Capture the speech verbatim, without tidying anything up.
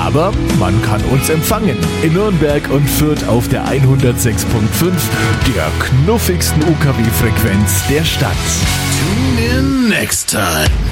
Aber man kann uns empfangen in Nürnberg und Fürth auf der hundertsechs Komma fünf, der knuffigsten U K W-Frequenz der Stadt. Tune in next time.